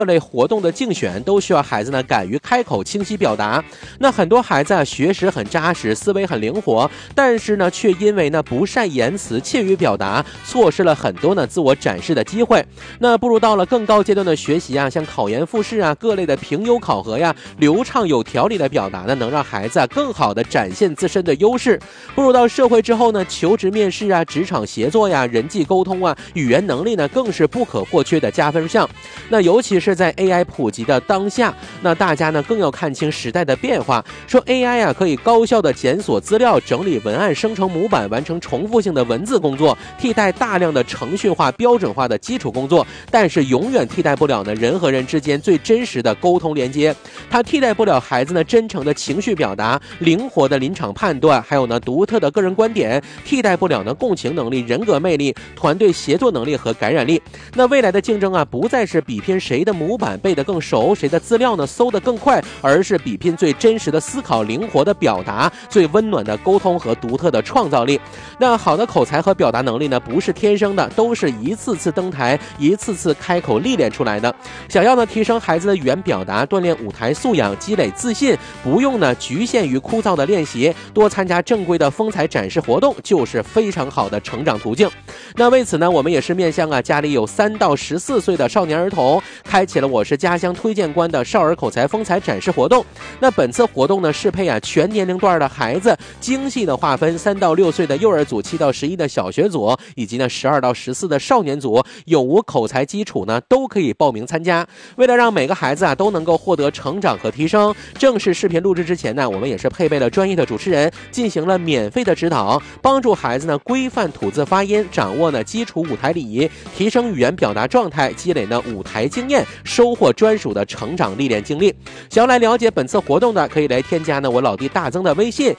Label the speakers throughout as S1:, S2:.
S1: 各类活动的竞选都需要孩子呢敢于开口清晰表达。那很多孩子啊学识很扎实，思维很灵活，但是呢却因为呢不善言辞，怯于表达，错失了很多呢自我展示的机会。那步入到了更高阶段的学习啊，像考研复试啊，各类的评优考核呀，流畅有条理的表达呢，能让孩子啊更好的展现自身的优势。步入到社会之后呢，求职面试啊，职场协作呀，人际沟通啊，语言能力呢更是不可或缺的加分项。那尤其是在 AI 普及的当下，那大家呢更要看清时代的变化。说 AI 啊可以高效的检索资料、整理文案、生成模板、完成重复性的文字工作，替代大量的程序化、标准化的基础工作，但是永远替代不了呢人和人之间最真实的沟通连接。它替代不了孩子呢真诚的情绪表达、灵活的临场判断，还有呢独特的个人观点，替代不了呢共情能力、人格魅力、团队协作能力和感染力。那未来的竞争啊，不再是比拼谁的模板背得更熟，谁的资料呢搜得更快，而是比拼最真实的思考、灵活的表达、最温暖的沟通和独特的创造力。那好的口才和表达能力呢，不是天生的，都是一次次登台、一次次开口历练出来的。想要呢提升孩子的语言表达，锻炼舞台素养，积累自信，不用呢局限于枯燥的练习，多参加正规的风采展示活动，就是非常好的成长途径。那为此呢，我们也是面向啊家里有3到14岁的少年儿童，开启了我是家乡推荐官的少儿口才风采展示活动。那本次活动呢，适配啊全年龄段的孩子，精细的划分3到6岁的幼儿组、7到11的小学组，以及呢12到14的少年组，有无口才基础呢都可以报名参加。为了让每个孩子啊都能够获得成长和提升，正式视频录制之前呢，我们也是配备了专业的主持人，进行了免费的指导，帮助孩子呢规范吐字发音，掌握呢基础舞台礼仪，提升语言表达状态，积累呢舞台经验，收获专属的成长历练经历。想要来了解本次活动的，可以来添加呢我老弟大增的微信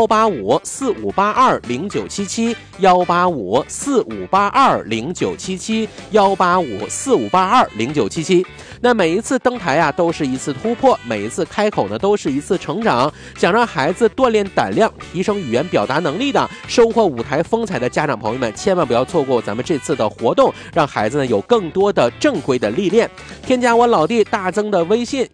S1: 18545820977，18545820977，18545820977。那每一次登台啊都是一次突破，每一次开口呢都是一次成长。想让孩子锻炼胆量，提升语言表达能力的，收获舞台风采的家长朋友们，千万不要错过咱们这次的活动，让孩子呢有更多的正规的历练。添加我老弟大增的微信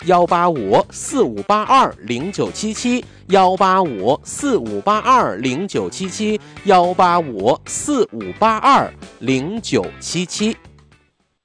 S1: 18545820977，18545820977，18545820977。